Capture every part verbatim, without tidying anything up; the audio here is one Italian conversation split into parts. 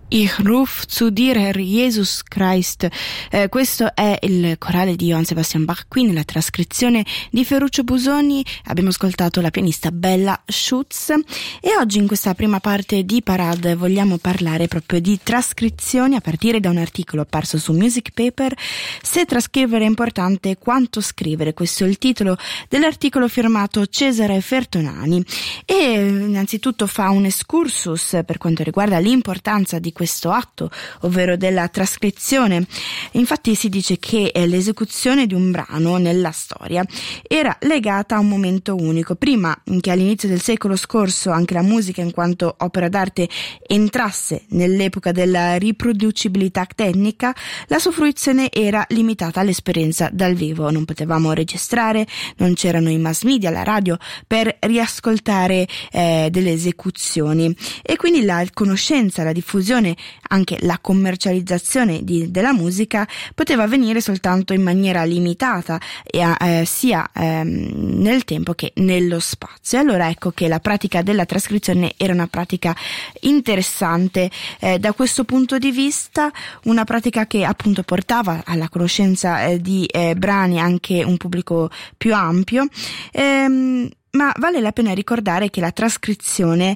Ich ruf zu dir, Herr Jesus Christ. Eh, questo è il corale di Johann Sebastian Bach, qui nella trascrizione di Ferruccio Busoni. Abbiamo ascoltato la pianista Bella Schutz e oggi in questa prima parte di Parade vogliamo parlare proprio di trascrizioni a partire da un articolo apparso su Music Paper. Se trascrivere è importante, quanto scrivere? Questo è il titolo dell'articolo firmato Cesare Fertonani e innanzitutto fa un excursus per quanto riguarda l'importanza di questo atto, ovvero della trascrizione. Infatti si dice che l'esecuzione di un brano nella storia era legata a un momento unico. Prima che all'inizio del secolo scorso anche la musica in quanto opera d'arte entrasse nell'epoca della riproducibilità tecnica, la sua fruizione era limitata all'esperienza dal vivo. Non potevamo registrare, non c'erano i mass media, la radio per riascoltare eh, delle esecuzioni e quindi la conoscenza, la diffusione, anche la commercializzazione di, della musica poteva avvenire soltanto in maniera limitata e, eh, sia eh, nel tempo che nello spazio. Allora ecco che la pratica della trascrizione era una pratica interessante eh, da questo punto di vista, una pratica che appunto portava alla conoscenza eh, di eh, brani anche un pubblico più ampio. Ehm, Ma vale la pena ricordare che la trascrizione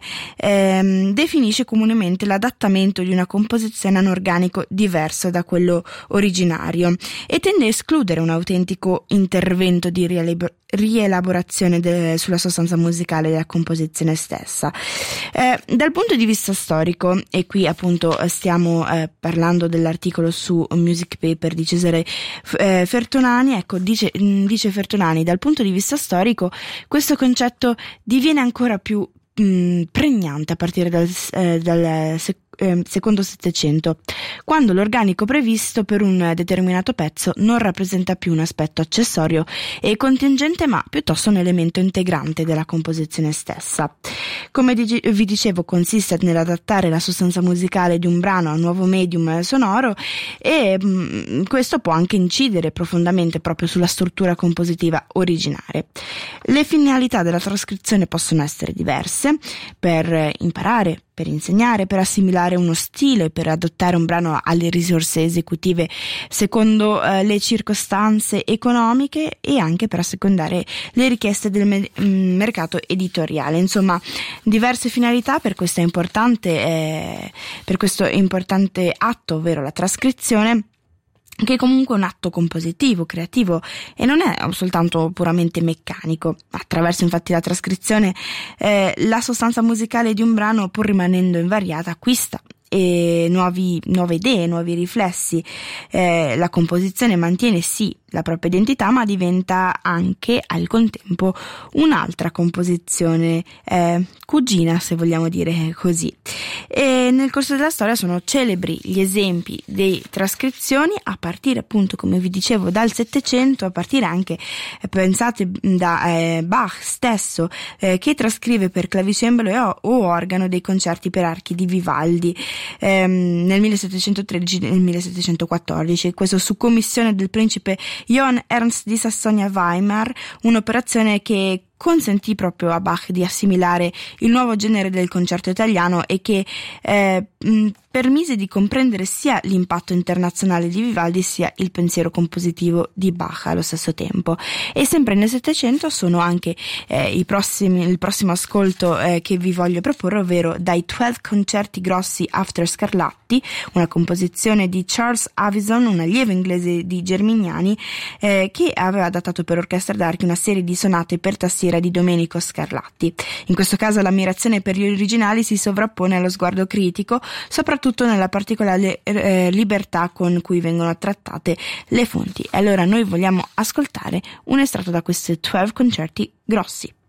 ehm, definisce comunemente l'adattamento di una composizione a un organico diverso da quello originario e tende a escludere un autentico intervento di rielab- rielaborazione de- sulla sostanza musicale della composizione stessa. Eh, dal punto di vista storico, e qui appunto stiamo eh, parlando dell'articolo su Music Paper di Cesare eh, Fertonani, ecco, dice, dice Fertonani, dal punto di vista storico questo concetto diviene ancora più mh, pregnante a partire dal, eh, dal sec- eh, secondo Settecento, quando l'organico previsto per un determinato pezzo non rappresenta più un aspetto accessorio e contingente, ma piuttosto un elemento integrante della composizione stessa. Come di- vi dicevo, consiste nell'adattare la sostanza musicale di un brano a un nuovo medium sonoro e mh, questo può anche incidere profondamente proprio sulla struttura compositiva originale. Le finalità della trascrizione possono essere diverse: per imparare, per insegnare, per assimilare uno stile, per adottare un brano alle risorse esecutive secondo eh, le circostanze economiche e anche per assecondare le richieste del me- mercato editoriale. Insomma, diverse finalità per questa importante eh, per questo importante atto, ovvero la trascrizione, che è comunque un atto compositivo, creativo e non è soltanto puramente meccanico. Attraverso infatti la trascrizione eh, la sostanza musicale di un brano, pur rimanendo invariata, acquista e nuovi, nuove idee, nuovi riflessi. Eh, la composizione mantiene sì la propria identità, ma diventa anche al contempo un'altra composizione eh, cugina, se vogliamo dire così. E nel corso della storia sono celebri gli esempi di trascrizioni a partire appunto, come vi dicevo, dal Settecento, a partire anche, eh, pensate, da eh, Bach stesso eh, che trascrive per clavicembalo e o, o organo dei concerti per archi di Vivaldi ehm, nel millesettecentotredici e nel millesettecentoquattordici, questo su commissione del principe Johann Ernst di Sassonia-Weimar, un'operazione che consentì proprio a Bach di assimilare il nuovo genere del concerto italiano e che eh, mh, permise di comprendere sia l'impatto internazionale di Vivaldi sia il pensiero compositivo di Bach allo stesso tempo. E sempre nel Settecento sono anche eh, i prossimi, il prossimo ascolto eh, che vi voglio proporre, ovvero dai dodici concerti grossi After Scarlatti, una composizione di Charles Avison, un allievo inglese di Germignani, eh, che aveva adattato per orchestra d'archi una serie di sonate per tastiera di Domenico Scarlatti. In questo caso l'ammirazione per gli originali si sovrappone allo sguardo critico, soprattutto nella particolare eh, libertà con cui vengono trattate le fonti. E allora noi vogliamo ascoltare un estratto da questi dodici concerti grossi.